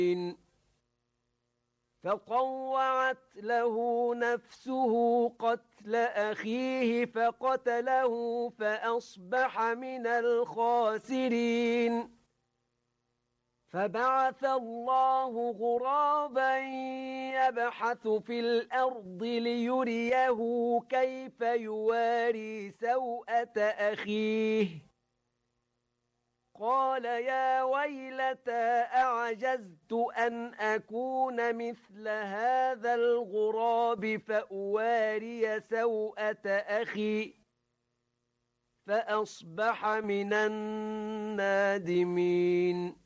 فطوعت له نفسه قتل أخيه فقتله فأصبح من الخاسرين. فبعث الله غرابا يبحث في الأرض ليريه كيف يواري سوءة أخيه. قال يا ويلتى أعجزت أن أكون مثل هذا الغراب فأواري سوءة أخي، فأصبح من النادمين.